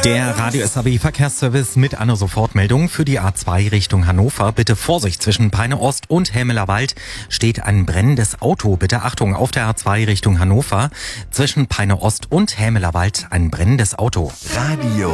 Der Radio SAW Verkehrsservice mit einer Sofortmeldung für die A2 Richtung Hannover. Bitte Vorsicht, zwischen Peine Ost und Helmeler Wald steht ein brennendes Auto. Bitte Achtung, auf der A2 Richtung Hannover. Zwischen Peine Ost und Helmeler Wald ein brennendes Auto. Radio